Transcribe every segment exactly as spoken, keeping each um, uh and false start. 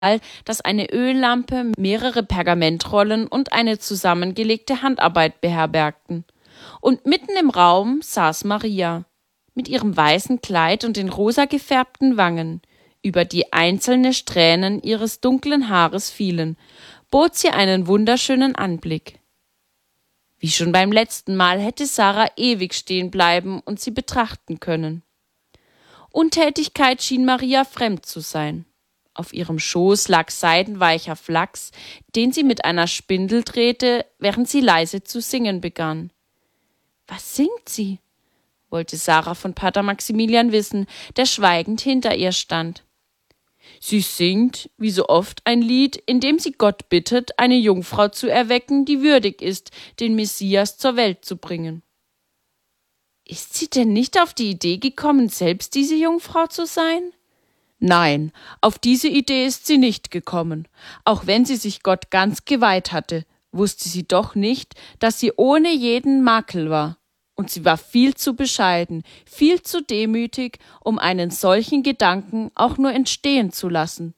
dass eine Öllampe, mehrere Pergamentrollen und eine zusammengelegte Handarbeit beherbergten. Und mitten im Raum saß Maria, mit ihrem weißen Kleid und den rosa gefärbten Wangen, über die einzelne Strähnen ihres dunklen Haares fielen, bot sie einen wunderschönen Anblick. Wie schon beim letzten Mal hätte Sarah ewig stehen bleiben und sie betrachten können. Untätigkeit schien Maria fremd zu sein. Auf ihrem Schoß lag seidenweicher Flachs, den sie mit einer Spindel drehte, während sie leise zu singen begann. »Was singt sie?« wollte Sarah von Pater Maximilian wissen, der schweigend hinter ihr stand. »Sie singt, wie so oft, ein Lied, in dem sie Gott bittet, eine Jungfrau zu erwecken, die würdig ist, den Messias zur Welt zu bringen.« »Ist sie denn nicht auf die Idee gekommen, selbst diese Jungfrau zu sein?« »Nein, auf diese Idee ist sie nicht gekommen. Auch wenn sie sich Gott ganz geweiht hatte, wusste sie doch nicht, dass sie ohne jeden Makel war. Und sie war viel zu bescheiden, viel zu demütig, um einen solchen Gedanken auch nur entstehen zu lassen.«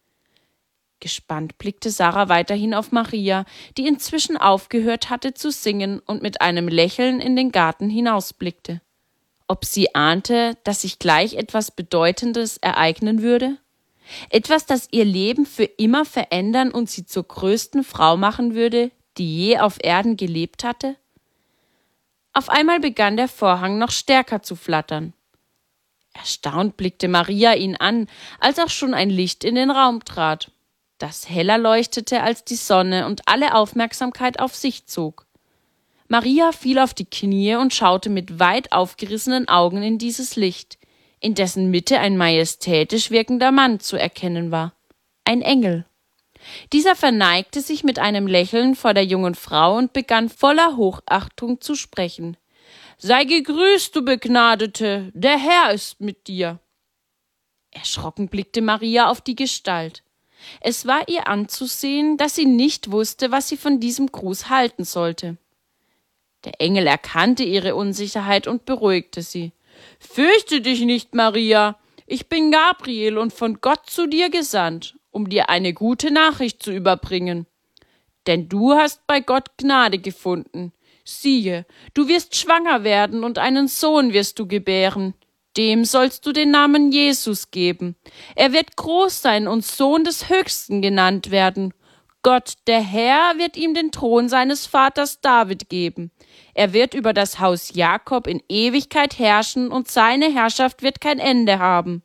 Gespannt blickte Sarah weiterhin auf Maria, die inzwischen aufgehört hatte zu singen und mit einem Lächeln in den Garten hinausblickte. Ob sie ahnte, dass sich gleich etwas Bedeutendes ereignen würde? Etwas, das ihr Leben für immer verändern und sie zur größten Frau machen würde, die je auf Erden gelebt hatte? Auf einmal begann der Vorhang noch stärker zu flattern. Erstaunt blickte Maria ihn an, als auch schon ein Licht in den Raum trat, das heller leuchtete als die Sonne und alle Aufmerksamkeit auf sich zog. Maria fiel auf die Knie und schaute mit weit aufgerissenen Augen in dieses Licht, in dessen Mitte ein majestätisch wirkender Mann zu erkennen war. Ein Engel. Dieser verneigte sich mit einem Lächeln vor der jungen Frau und begann voller Hochachtung zu sprechen. »Sei gegrüßt, du Begnadete, der Herr ist mit dir.« Erschrocken blickte Maria auf die Gestalt. Es war ihr anzusehen, dass sie nicht wusste, was sie von diesem Gruß halten sollte. Der Engel erkannte ihre Unsicherheit und beruhigte sie. »Fürchte dich nicht, Maria, ich bin Gabriel und von Gott zu dir gesandt, um dir eine gute Nachricht zu überbringen. Denn du hast bei Gott Gnade gefunden. Siehe, du wirst schwanger werden und einen Sohn wirst du gebären. Dem sollst du den Namen Jesus geben. Er wird groß sein und Sohn des Höchsten genannt werden. Gott, der Herr, wird ihm den Thron seines Vaters David geben. Er wird über das Haus Jakob in Ewigkeit herrschen und seine Herrschaft wird kein Ende haben.«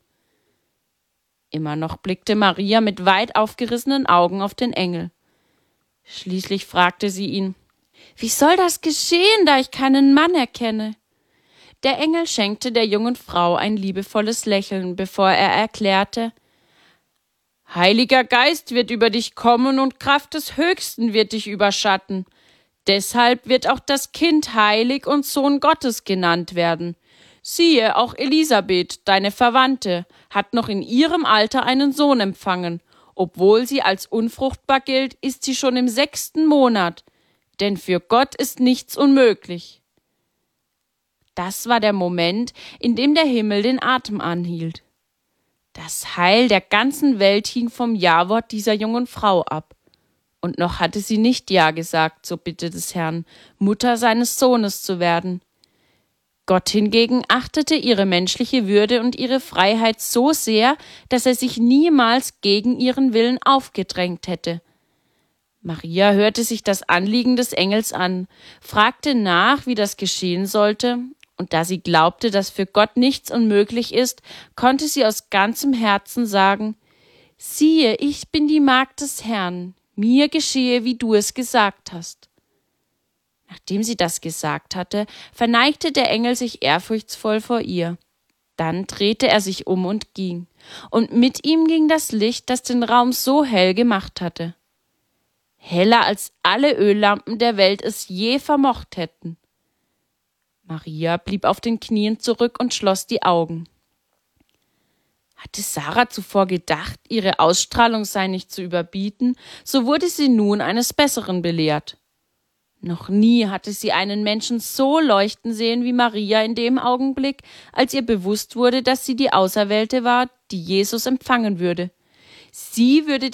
Immer noch blickte Maria mit weit aufgerissenen Augen auf den Engel. Schließlich fragte sie ihn, »Wie soll das geschehen, da ich keinen Mann erkenne?« Der Engel schenkte der jungen Frau ein liebevolles Lächeln, bevor er erklärte, »Heiliger Geist wird über dich kommen und Kraft des Höchsten wird dich überschatten. Deshalb wird auch das Kind heilig und Sohn Gottes genannt werden. Siehe, auch Elisabeth, deine Verwandte, hat noch in ihrem Alter einen Sohn empfangen. Obwohl sie als unfruchtbar gilt, ist sie schon im sechsten Monat, denn für Gott ist nichts unmöglich.« Das war der Moment, in dem der Himmel den Atem anhielt. Das Heil der ganzen Welt hing vom Ja-Wort dieser jungen Frau ab. Und noch hatte sie nicht Ja gesagt zur Bitte des Herrn, Mutter seines Sohnes zu werden. Gott hingegen achtete ihre menschliche Würde und ihre Freiheit so sehr, dass er sich niemals gegen ihren Willen aufgedrängt hätte. Maria hörte sich das Anliegen des Engels an, fragte nach, wie das geschehen sollte, und da sie glaubte, dass für Gott nichts unmöglich ist, konnte sie aus ganzem Herzen sagen, »Siehe, ich bin die Magd des Herrn, mir geschehe, wie du es gesagt hast.« Nachdem sie das gesagt hatte, verneigte der Engel sich ehrfurchtsvoll vor ihr. Dann drehte er sich um und ging, und mit ihm ging das Licht, das den Raum so hell gemacht hatte. Heller als alle Öllampen der Welt es je vermocht hätten. Maria blieb auf den Knien zurück und schloss die Augen. Hatte Sarah zuvor gedacht, ihre Ausstrahlung sei nicht zu überbieten, so wurde sie nun eines Besseren belehrt. Noch nie hatte sie einen Menschen so leuchten sehen wie Maria in dem Augenblick, als ihr bewusst wurde, dass sie die Auserwählte war, die Jesus empfangen würde. Sie würde